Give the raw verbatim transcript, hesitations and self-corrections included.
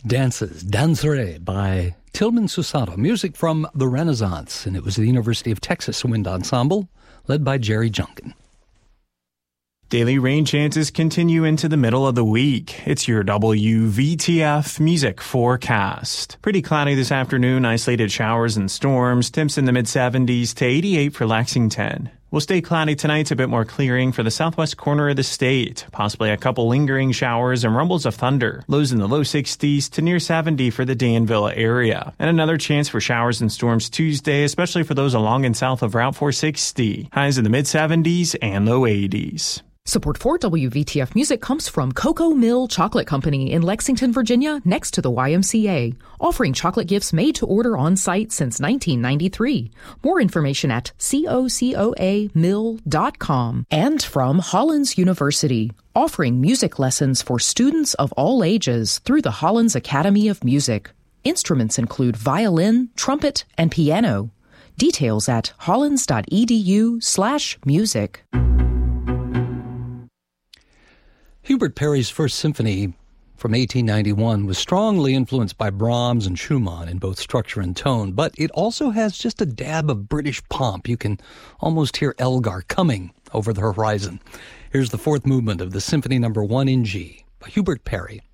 Dances, Danserai by Tillman Susanto, music from the Renaissance, and it was the University of Texas Wind Ensemble, led by Jerry Junkin. Daily rain chances continue into the middle of the week. It's your W V T F music forecast. Pretty cloudy this afternoon, isolated showers and storms, temps in the mid seventies to eighty-eight for Lexington. We'll stay cloudy tonight to a bit more clearing for the southwest corner of the state. Possibly a couple lingering showers and rumbles of thunder. Lows in the low sixties to near seventy for the Danville area. And another chance for showers and storms Tuesday, especially for those along and south of Route four sixty. Highs in the mid seventies and low eighties. Support for W V T F Music comes from Cocoa Mill Chocolate Company in Lexington, Virginia, next to the Y M C A, offering chocolate gifts made to order on site since nineteen ninety-three. More information at cocoa mill dot com. And from Hollins University, offering music lessons for students of all ages through the Hollins Academy of Music. Instruments include violin, trumpet, and piano. Details at hollins.edu slash music. Hubert Parry's First Symphony from eighteen ninety-one was strongly influenced by Brahms and Schumann in both structure and tone, but it also has just a dab of British pomp. You can almost hear Elgar coming over the horizon. Here's the fourth movement of the Symphony Number One in G by Hubert Parry.